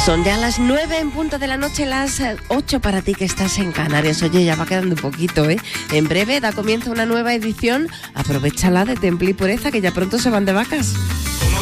Son ya las 9 en punto de la noche, las 8 para ti que estás en Canarias. Oye, ya va quedando un poquito, ¿eh? En breve da comienzo una nueva edición. Aprovéchala de Temple y Pureza, que ya pronto se van de vacas.